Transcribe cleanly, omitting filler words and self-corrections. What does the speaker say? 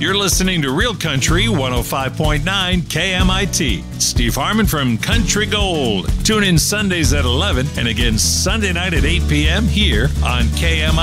You're listening to Real Country 105.9 KMIT. Steve Harmon from Country Gold. Tune in Sundays at 11 and again Sunday night at 8 p.m. here on KMIT.